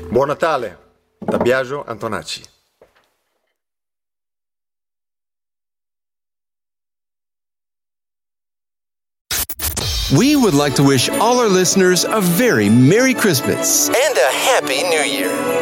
Buon Natale da Biagio Antonacci. We would like to wish all our listeners a very Merry Christmas and a Happy New Year.